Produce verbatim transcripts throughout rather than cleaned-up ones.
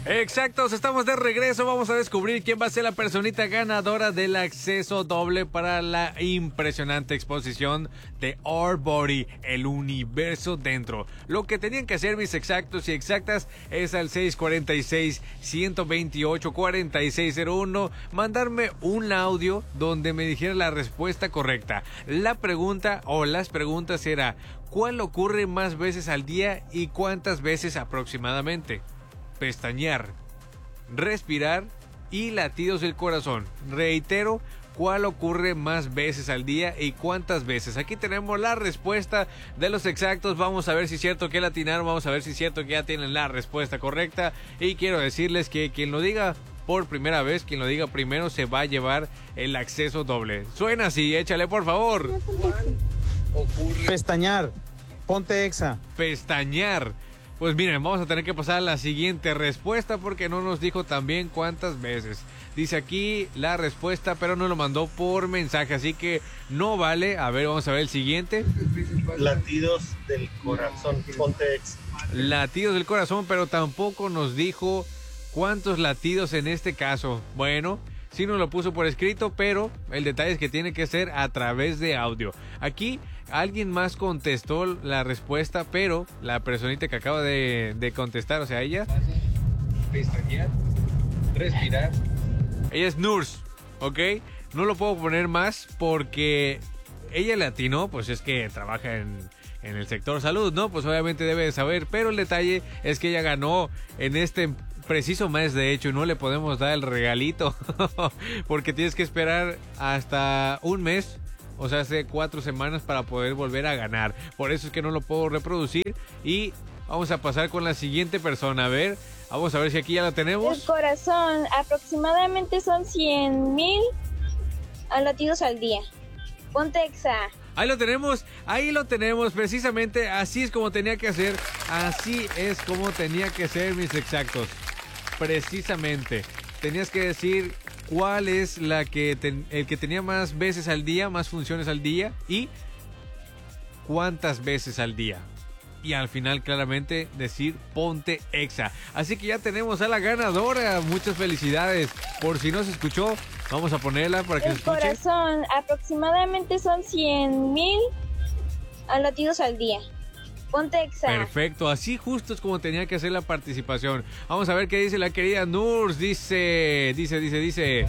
Exactos, estamos de regreso. Vamos a descubrir quién va a ser la personita ganadora del acceso doble para la impresionante exposición de Our Body, el universo dentro. Lo que tenían que hacer mis exactos y exactas es al seis cuatro seis, uno dos ocho, cuatro seis cero uno mandarme un audio donde me dijera la respuesta correcta. La pregunta o las preguntas era: ¿cuál ocurre más veces al día y cuántas veces aproximadamente? Pestañear, respirar y latidos del corazón. Reitero, ¿cuál ocurre más veces al día y cuántas veces? Aquí tenemos la respuesta de los exactos. Vamos a ver si es cierto que latinaron. Vamos a ver si es cierto que ya tienen la respuesta correcta. Y quiero decirles que quien lo diga por primera vez, quien lo diga primero, se va a llevar el acceso doble. Suena así, échale por favor. Pestañear, ponte exa. Pestañear. Pues miren, vamos a tener que pasar a la siguiente respuesta porque no nos dijo también cuántas veces. Dice aquí la respuesta, pero no lo mandó por mensaje, así que no vale. A ver, vamos a ver el siguiente. Latidos del corazón, ponte ex. Latidos del corazón, pero tampoco nos dijo cuántos latidos en este caso. Bueno, sí nos lo puso por escrito, pero el detalle es que tiene que ser a través de audio. Aquí alguien más contestó la respuesta, pero la personita que acaba de, de contestar, o sea, ella... Pestañear, respirar. Ella es Nurs, ¿ok? No lo puedo poner más porque ella le atinó, pues es que trabaja en, en el sector salud, ¿no? Pues obviamente debe de saber, pero el detalle es que ella ganó en este preciso mes, de hecho, no le podemos dar el regalito porque tienes que esperar hasta un mes. O sea, hace cuatro semanas para poder volver a ganar. Por eso es que no lo puedo reproducir. Y vamos a pasar con la siguiente persona. A ver, vamos a ver si aquí ya la tenemos. El corazón, aproximadamente son cien mil latidos al día. Ponte exa. Ahí lo tenemos, ahí lo tenemos. Precisamente así es como tenía que ser. Así es como tenía que ser, mis exactos. Precisamente. Tenías que decir cuál es la que ten, el que tenía más veces al día, más funciones al día y cuántas veces al día. Y al final claramente decir ponte exa. Así que ya tenemos a la ganadora. Muchas felicidades. Por si no se escuchó, vamos a ponerla para que el se escuche. El corazón, aproximadamente son cien mil latidos al día. Ponte exa. Perfecto, así justo es como tenía que hacer la participación. Vamos a ver qué dice la querida Nurs. Dice, dice, dice, dice.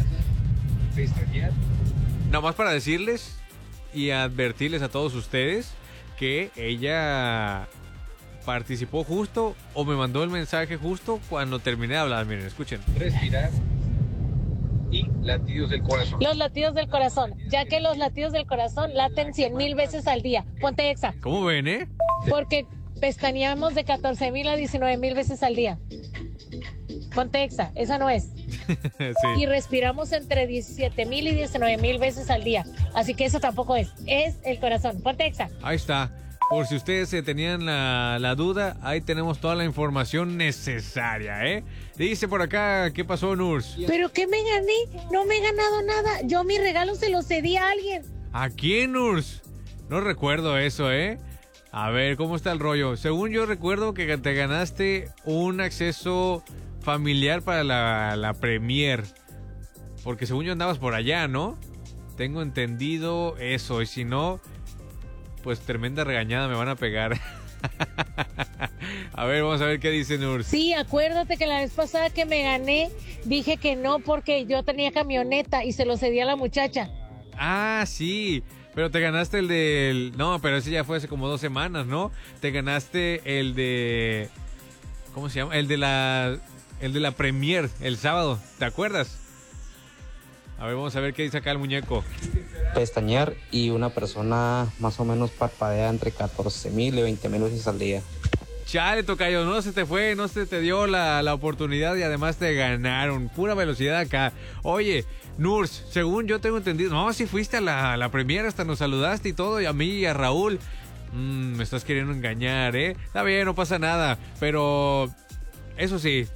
Nada más para decirles y advertirles a todos ustedes que ella participó justo o me mandó el mensaje justo cuando terminé de hablar. Miren, escuchen. Respirar y latidos del corazón. Los latidos del corazón, ya que los latidos del corazón laten cien mil veces al día. Ponte exa. ¿Cómo ven, eh? Porque pestañeamos de catorce mil a diecinueve mil veces al día. Ponte exa, esa no es. Sí. Y respiramos entre diecisiete mil y diecinueve mil veces al día. Así que eso tampoco es. Es el corazón. Ponte exa. Ahí está. Por si ustedes se tenían la, la duda, ahí tenemos toda la información necesaria, ¿eh? Dice por acá, ¿qué pasó, Nurs? ¿Pero qué me gané? No me he ganado nada. Yo mi regalo se lo cedí a alguien. ¿A quién, Nurs? No recuerdo eso, ¿eh? A ver, ¿cómo está el rollo? Según yo recuerdo que te ganaste un acceso familiar para la, la premier. Porque según yo andabas por allá, ¿no? Tengo entendido eso. Y si no, pues tremenda regañada me van a pegar. A ver, vamos a ver qué dice Nurs. Sí, acuérdate que la vez pasada que me gané, dije que no porque yo tenía camioneta y se lo cedí a la muchacha. Ah, sí. Pero te ganaste el del... No, pero ese ya fue hace como dos semanas, ¿no? Te ganaste el de... ¿Cómo se llama? El de la... El de la premier, el sábado. ¿Te acuerdas? A ver, vamos a ver qué dice acá el muñeco. Pestañear y una persona más o menos parpadea entre catorce mil y veinte mil veces al día. Chale, tocayo, no se te fue, no se te dio la, la oportunidad y además te ganaron. Pura velocidad acá. Oye, Nurs, según yo tengo entendido, no, si fuiste a la, a la premiere, hasta nos saludaste y todo, y a mí y a Raúl. Mm, me estás queriendo engañar, ¿eh? Está bien, no pasa nada, pero eso sí,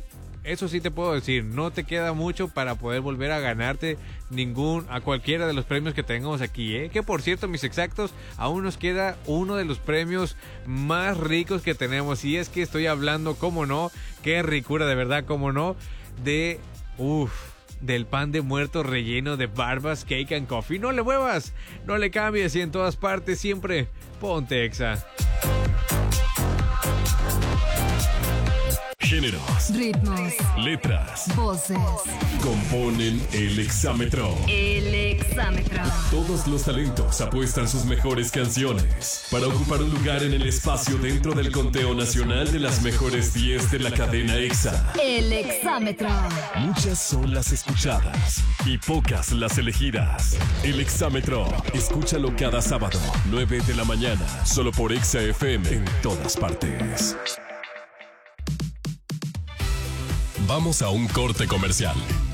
eso sí te puedo decir, no te queda mucho para poder volver a ganarte ningún, a cualquiera de los premios que tengamos aquí, ¿eh? Que por cierto, mis exactos, aún nos queda uno de los premios más ricos que tenemos, y es que estoy hablando, cómo no, qué ricura de verdad, cómo no, de, uff, del pan de muerto relleno de Barbas Cake and Coffee. No le muevas, no le cambies, y en todas partes siempre ponte Exa. Géneros, ritmos, letras, voces componen el Exámetro. El Exámetro. Todos los talentos apuestan sus mejores canciones para ocupar un lugar en el espacio dentro del conteo nacional de las mejores diez de la cadena Exa. El Exámetro. Muchas son las escuchadas y pocas las elegidas. El Exámetro, escúchalo cada sábado, nueve de la mañana, solo por Exa F M en todas partes. Vamos a un corte comercial.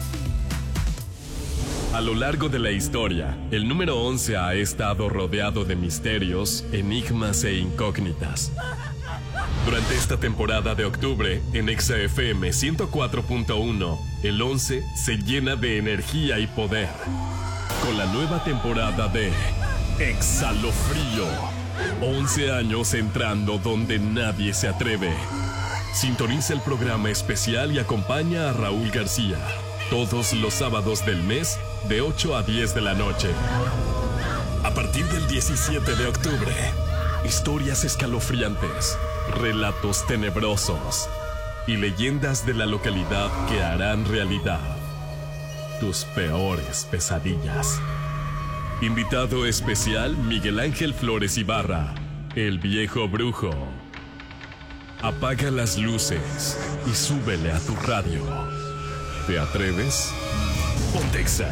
A lo largo de la historia, el número once ha estado rodeado de misterios, enigmas e incógnitas. Durante esta temporada de octubre, en Exa F M ciento cuatro punto uno, el once se llena de energía y poder. Con la nueva temporada de Exalofrío. once años entrando donde nadie se atreve. Sintoniza el programa especial y acompaña a Raúl García todos los sábados del mes de ocho a diez de la noche. A partir del diecisiete de octubre, historias escalofriantes, relatos tenebrosos y leyendas de la localidad que harán realidad tus peores pesadillas. Invitado especial Miguel Ángel Flores Ibarra, el viejo brujo. Apaga las luces y súbele a tu radio. ¿Te atreves? Ponte Exa.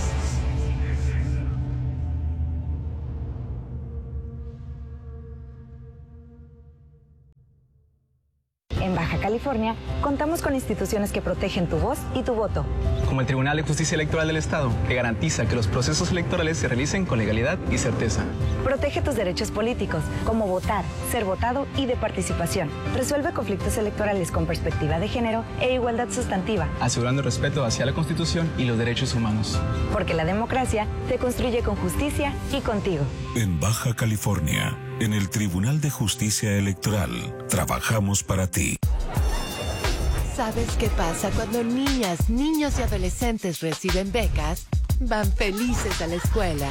En Baja California, contamos con instituciones que protegen tu voz y tu voto. Como el Tribunal de Justicia Electoral del Estado, que garantiza que los procesos electorales se realicen con legalidad y certeza. Protege tus derechos políticos, como votar, ser votado y de participación. Resuelve conflictos electorales con perspectiva de género e igualdad sustantiva. Asegurando el respeto hacia la Constitución y los derechos humanos. Porque la democracia se construye con justicia y contigo. En Baja California, en el Tribunal de Justicia Electoral, trabajamos para ti. ¿Sabes qué pasa cuando niñas, niños y adolescentes reciben becas? Van felices a la escuela.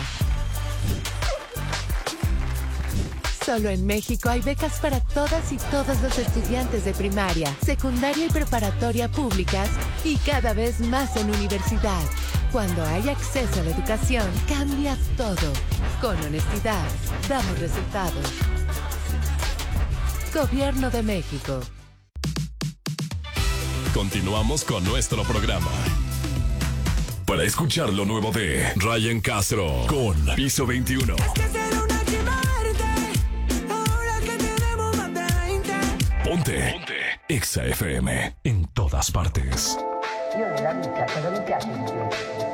Solo en México hay becas para todas y todos los estudiantes de primaria, secundaria y preparatoria públicas y cada vez más en universidad. Cuando hay acceso a la educación, cambia todo. Con honestidad, damos resultados. Gobierno de México. Continuamos con nuestro programa. Para escuchar lo nuevo de Ryan Castro con Piso veintiuno. Ponte, Ponte. Exa F M en todas partes. Io nella vita cosa mi piace di più?